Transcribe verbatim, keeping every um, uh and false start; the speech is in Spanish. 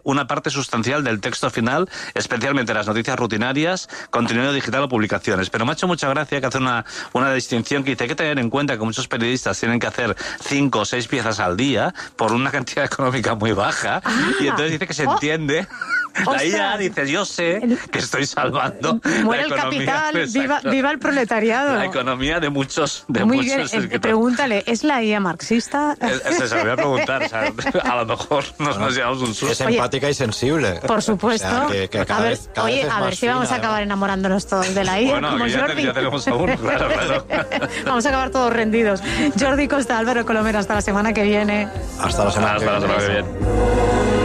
una parte sustancial del texto final, especialmente las noticias rutinarias, contenido digital o publicaciones. Pero me ha hecho mucha gracia que hace una, una distinción que dice, hay que tener en cuenta que muchos periodistas tienen que hacer cinco o seis piezas al día por una cantidad económica muy baja, ah, y entonces dice que se entiende... Oh. Ahí ya dices, yo sé que estoy salvando muere la economía. El capital, viva, viva el proletariado. La economía de muchos de Muy muchos bien, eh, pregúntale, ¿es la I A marxista? Se se lo voy a preguntar, o sea, a lo mejor nos, nos llevamos un susto. Es empática y sensible. Por supuesto. O sea, que, que cada a ver, vez, cada oye, vez a ver si fina, vamos a acabar ¿no? enamorándonos todos de la I A. Bueno, como ya, Jordi. ya tenemos a uno, claro, claro. Vamos a acabar todos rendidos. Jordi Costa, Álvaro Colomero, hasta la semana que viene. Hasta la semana Hasta que la viene. semana que viene.